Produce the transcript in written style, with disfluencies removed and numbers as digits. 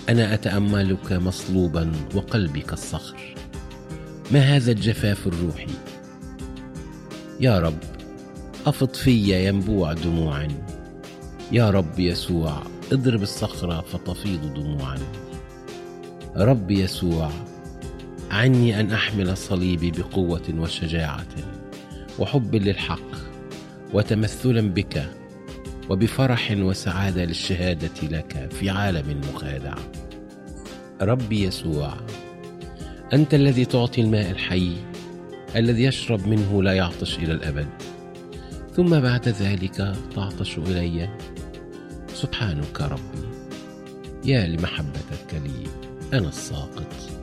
أنا أتأملك مصلوبا وقلبي كالصخر. ما هذا الجفاف الروحي؟ يا رب أفض في ينبوع دموع. يا رب يسوع اضرب الصخرة فتفيض دموعا. رب يسوع عني أن أحمل صليبي بقوة وشجاعة وحب للحق وتمثلا بك وبفرح وسعادة للشهادة لك في عالم مخادع. رب يسوع أنت الذي تعطي الماء الحي الذي يشرب منه لا يعطش إلى الأبد، ثم بعد ذلك تعطش إلي. سبحانك ربي، يا لمحبتك لي أنا الساقط.